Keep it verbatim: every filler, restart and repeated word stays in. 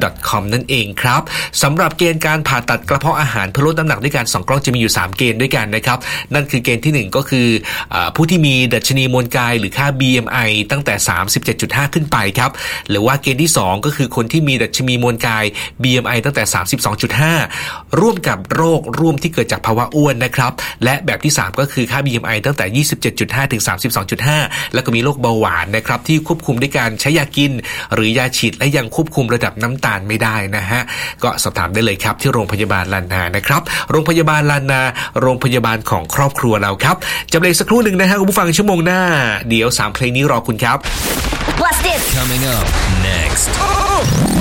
ดอท คอม นั่นเองครับสำหรับเกณฑ์การผ่าตัดกระเพาะอาหารเพื่อลดน้ำหนักด้วยการส่องกล้องจะมีอยู่สามเกณฑ์ด้วยกันนะครับนั่นคือเกณฑ์ที่หนึ่งก็คือผู้ที่มีดัชนีมวลกายหรือค่า บี เอ็ม ไอ ตั้งแต่ สามสิบเจ็ดจุดห้า ขึ้นไปครับหรือว่าเกณฑ์ที่สองก็คือคนที่มีดัชนีมวลกาย บี เอ็ม ไอ ตั้งแต่ สามสิบสองจุดห้า ร่วมกับโรคร่วมที่เกิดจากภาวะอ้วนนะครับและแบบที่สามก็คือค่า บี เอ็ม ไอ ตั้งแต่ ยี่สิบเจ็ดจุดห้า ถึง สามสิบสองจุดห้า แล้วก็มีโรคเบาหวานนะครับที่ควบคุมด้วยการใช้ยากินหรือยาฉีดและยังควบคุมระดับน้ำตาลไม่ได้นะฮะก็สอบถามได้เลยครับที่โรงพยาบาลลานานะครับโรงพยาบาลลานาโรงพยาบาลของครอบครัวเราครับจำเลยสักครู่หนึ่งนะฮะคุณผู้ฟังชั่วโมงหน้าเดี๋ยวสามเพลงนี้รอคุณครับ Blast it coming up next